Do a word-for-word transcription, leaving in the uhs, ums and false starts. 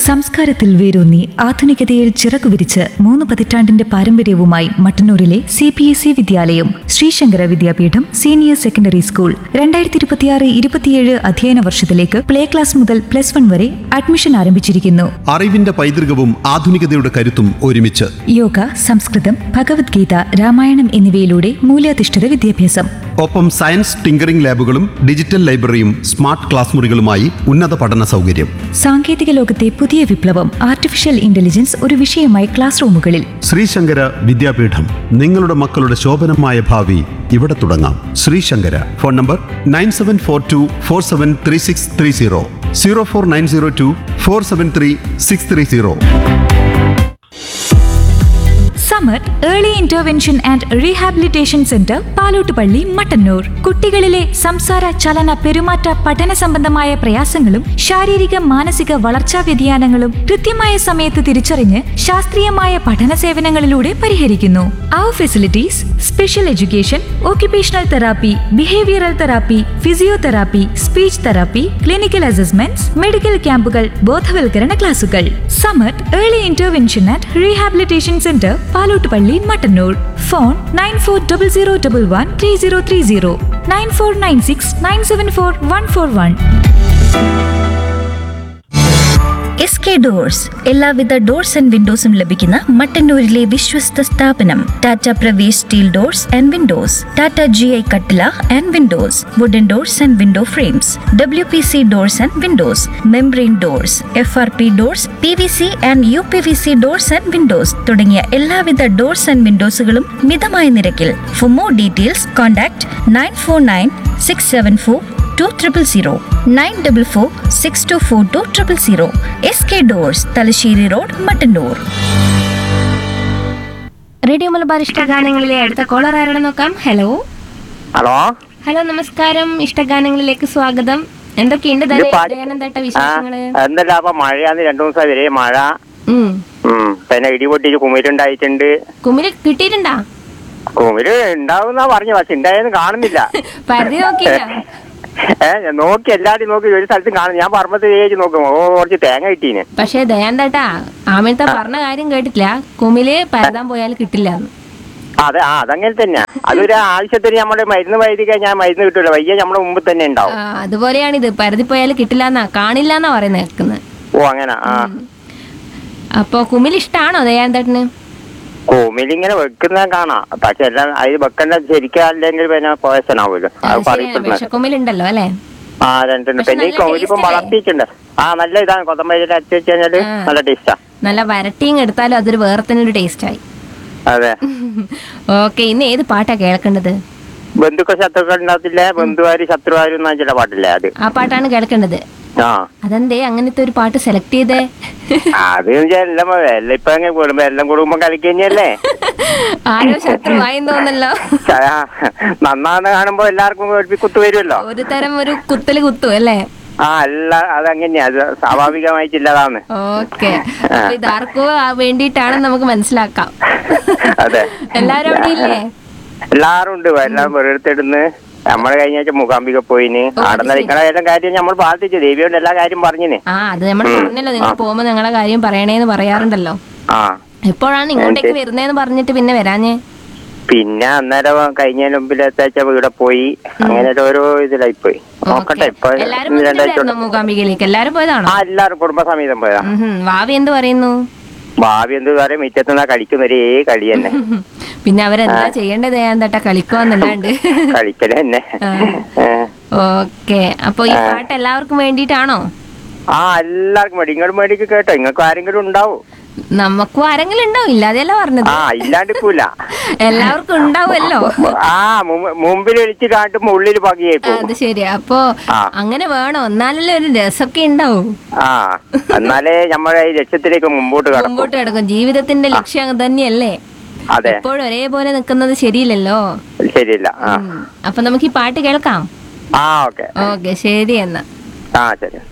സംസ്കാരത്തിൽ വേരൂന്നി ആധുനികതയിൽ ചിറകുവിരിച്ച് മൂന്ന് പതിറ്റാണ്ടിന്റെ പാരമ്പര്യവുമായി മട്ടന്നൂരിലെ സി പി എസ് ഇ വിദ്യാലയം ശ്രീശങ്കര വിദ്യാപീഠം സീനിയർ സെക്കൻഡറി സ്കൂൾ രണ്ടായിരത്തി ഇരുപത്തിയാറ് ഇരുപത്തിയേഴ് അധ്യയന വർഷത്തിലേക്ക് പ്ലേ ക്ലാസ് മുതൽ പ്ലസ് വൺ വരെ അഡ്മിഷൻ ആരംഭിച്ചിരിക്കുന്നു. അറിവിന്റെ പൈതൃകവും ആധുനികതയുടെ കരുത്തും ഒരുമിച്ച് യോഗ, സംസ്കൃതം, ഭഗവത്ഗീത, രാമായണം എന്നിവയിലൂടെ മൂല്യാധിഷ്ഠിത വിദ്യാഭ്യാസം. ഒപ്പം science tinkering ലാബുകളും digital ലൈബ്രറിയും smart class മുറികളുമായി ഉന്നത പഠന സൗകര്യം. സാങ്കേതിക ലോകത്തെ പുതിയ വിപ്ലവം ആർട്ടിഫിഷ്യൽ ഇന്റലിജൻസ് ഒരു വിഷയമായി ക്ലാസ് റൂമുകളിൽ. ശ്രീശങ്കര വിദ്യാപീഠം, നിങ്ങളുടെ മക്കളുടെ ശോഭനമായ ഭാവി ഇവിടെ തുടങ്ങാം. Sree Sankara. Phone number nine seven four to four seven three six three zero zero four nine zero to four seven three six three zero. Samar early intervention and rehabilitation centre Palottupalli Mattannur. കുട്ടികളിലെ സംസാര, ചലന, പെരുമാറ്റ, പഠന സംബന്ധമായ പ്രയാസങ്ങളും ശാരീരിക മാനസിക വളർച്ചാ വ്യതിയാനങ്ങളും കൃത്യമായ സമയത്ത് തിരിച്ചറിഞ്ഞ് ശാസ്ത്രീയമായ പഠന സേവനങ്ങളിലൂടെ പരിഹരിക്കുന്നു. അവർ facilities: special education, occupational therapy, behavioural therapy, physiotherapy, speech therapy, clinical assessments, medical ക്യാമ്പുകൾ, ബോധവൽക്കരണ ക്ലാസുകൾ. Samar early intervention and rehabilitation centre Palottupalli Mattannur. Phone nine four double zero double one three zero three zero nine four nine six nine seven four one four one. S K doors എല്ലാവിധ doors and വിൻഡോസും ലഭിക്കുന്ന മട്ടന്നൂരിലെ വിശ്വസ്ത സ്ഥാപനം. Tata Pravesh steel doors and Windows, Tata G I കട്ടില and Windows, wooden doors and window frames, W P C doors and Windows, membrane doors, F R P doors, P V C and you P V C doors and Windows തുടങ്ങിയ എല്ലാവിധ doors and വിൻഡോസുകളും മിതമായ നിരക്കിൽ. For more details contact nine four nine six seven four two triple zero nine double four six to four two triple zero. S K doors, Thalassery road, Mattannur. Radio Malabar ഇഷ്ടഗാനങ്ങളിലെ അടുത്ത collar ആരാണെന്ന് നോക്കാം. Hello hello hello നമസ്കാരം. ഇഷ്ടഗാനങ്ങളിലേക്ക് സ്വാഗതം. എന്തൊക്കെയുണ്ട് ദയാനന്ദേട്ട വിശേഷങ്ങള്? എന്തല്ല, അപ്പൊ മഴയാന്ന് രണ്ടു ദിവസം വരെ മഴ. പിന്നെ ഇടിപൊട്ടിച്ച് കുമിരുണ്ടായിട്ടുണ്ട്. കുമിര് കിട്ടിയിട്ടുണ്ടാ? കുമിര് ഉണ്ടാവുന്ന പറഞ്ഞു, പക്ഷെ ഉണ്ടായെന്ന് കാണുന്നില്ല. പരിധി നോക്കിയില്ല? ഏഹ് നോക്കി, എല്ലാരും നോക്കി, ഒരു സ്ഥലത്തും കാണും. ഞാൻ പറമ്പത്ത് തേച്ച് നോക്കും, ഓ കുറച്ച് തേങ്ങ കിട്ടീന്. പക്ഷെ ദയാനന്ദേട്ടാ, ആമിനത്തെ പറഞ്ഞ കാര്യം കേട്ടിട്ടില്ല. കുമില് പരതാൻ പോയാൽ കിട്ടില്ല. അതെ, ആ അതങ്ങനെ തന്നെ. അതൊരു ആവശ്യത്തിന് നമ്മള് മരുന്ന് വൈദ്യ കഴിഞ്ഞാൽ മരുന്ന് കിട്ടൂല, വയ്യ നമ്മുടെ മുമ്പ് തന്നെ ഉണ്ടാവും. അതുപോലെയാണിത്, പരതി പോയാൽ കിട്ടില്ലെന്നാ, കാണില്ലെന്നാ പറയുന്നത് കേൾക്കുന്നത്. ഓ അങ്ങനെ. ആ അപ്പൊ കുമിൽ ഇഷ്ടാണോ ദയാനന്ദേട്ടന്? കുമിലിങ്ങനെ വെക്കുന്ന കാണാം, പക്ഷെ എല്ലാം അത് വെക്കേണ്ട ശരിക്കും അല്ലെങ്കിൽ പിന്നെ പോയസനാവൂല്ലോ. കുമിലുണ്ടല്ലോ അല്ലേ? ആ രണ്ടുണ്ട്. പിന്നെ ഈ കുമിലിപ്പം വളർത്തിയിട്ടുണ്ട്. ആ നല്ല ഇതാണ്, കൊത്തമ്പരി അരച്ച് വെച്ച് കഴിഞ്ഞാല് നല്ല ടേസ്റ്റാ. നല്ല വരട്ടിയും എടുത്താലും അതൊരു വേറെ തന്നെ ഒരു ടേസ്റ്റ് ആയി. അതെ. ഓക്കെ, ഇന്ന് ഏത് പാട്ടാ കേൾക്കേണ്ടത്? ബന്ധുക്കൾ ശത്രുക്കൾ ഉണ്ടാകത്തില്ലേ, ബന്ധുവാരി ശത്രുവാരും എന്ന ചില പാട്ടില്ലേ, അത് ആ പാട്ടാണ് കേൾക്കേണ്ടത്. അതെന്തേ അങ്ങനത്തെ ഒരു പാട്ട് സെലക്ട് ചെയ്തേ? അത് എല്ലാം ഇപ്പൊ കൂടുമ്പോ എല്ലാം കുടുംബം കളിക്കല്ലേ. ആരോ ശത്രുവായി തോന്നല്ലോ. നന്നാന്ന് കാണുമ്പോ എല്ലാവർക്കും കുത്തു വരുമല്ലോ, ഒരു തരം ഒരു കുത്തല് കുത്തു അല്ലേ? ആ അല്ല, അതങ്ങനെയാ, അത് സ്വാഭാവികമായിട്ടില്ലതാണ്. ഓക്കെ, ഇത് ആർക്കോ വേണ്ടിയിട്ടാണ് നമുക്ക് മനസ്സിലാക്കാം. അതെ, എല്ലാരും അവിടെ ഇല്ലേ? എല്ലാരും ഉണ്ട്. എല്ലാം ഓരോരുത്തരുന്ന് നമ്മള് കഴിഞ്ഞ ആഴ്ച മൂകാംബിക പോയിന്. അവിടെ നിങ്ങളെ എല്ലാ കാര്യം നമ്മൾ പ്രാർത്ഥിച്ചു, ദേവിയോട് എല്ലാ കാര്യം പറഞ്ഞിന്. ആ അത് നമ്മൾ പറഞ്ഞല്ലോ, നിങ്ങൾ പോകുമ്പോ നിങ്ങളെ കാര്യം പറയണേന്ന് പറയാറുണ്ടല്ലോ. ആ എപ്പോഴാണ് ഇങ്ങോട്ടേക്ക് വരുന്നേന്ന് പറഞ്ഞിട്ട് പിന്നെ വരാഞ്ഞേ? പിന്നെ അന്നേരം കഴിഞ്ഞ മുമ്പിലെത്താച്ച ഇവിടെ പോയി, അങ്ങനെ ഓരോ ഇതിലായി പോയി. നോക്കട്ടെ, ഇപ്പൊ മൂകാംബികയിലേക്ക് എല്ലാരും പോയതാണോ? ആ എല്ലാരും കുടുംബസമേതം പോയതാ. ഭാവി എന്ത് പറയുന്നു? ഭാവി എന്ത് പറയാ, മിറ്റത്തുനിന്നാ കളിക്കുന്ന ഒരേ കളി തന്നെ. പിന്നെ അവരെന്താ ചെയ്യേണ്ടത്? എന്താ കളിക്കുവന്നല്ലാണ്ട് കളിക്കല് തന്നെ. ഓക്കെ, അപ്പൊ ഈ പാട്ട് എല്ലാവർക്കും വേണ്ടിട്ടാണോ? ആ എല്ലാവർക്കും വേണ്ടി. ഇങ്ങോട്ട് മേടിക്ക് കേട്ടോ, നിങ്ങൾക്ക് ആരെങ്കിലും ഉണ്ടാവും? നമുക്കും ആരെങ്കിലും ഉണ്ടാവും, ഇല്ലാതെയല്ല പറഞ്ഞത്. ആ ഇല്ലാണ്ടിക്കൂല, എല്ലാവർക്കും ഉണ്ടാവുമല്ലോ. ആ മുമ്പിൽ ഒഴിച്ച് കാട്ടുമ്പോ ഉള്ളിൽ പകിയായി പോകും. അത് ശരി. അപ്പൊ അങ്ങനെ വേണോ? എന്നാലല്ലേ ഒരു രസമൊക്കെ ഉണ്ടാവും. ആ എന്നാലേ നമ്മുടെ ഈ ലക്ഷ്യത്തിലേക്ക് മുമ്പോട്ട് മുമ്പോട്ട് കിടക്കും. ജീവിതത്തിന്റെ ലക്ഷ്യം തന്നെയല്ലേ? അതെ, എപ്പോഴും ഒരേപോലെ നിക്കുന്നത് ശരിയില്ലല്ലോ. ശരിയില്ല. അപ്പൊ നമുക്ക് ഈ പാട്ട് കേൾക്കാം. ആ ഓക്കെ ഓക്കെ, ശരി എന്നാ. ആ ശരി.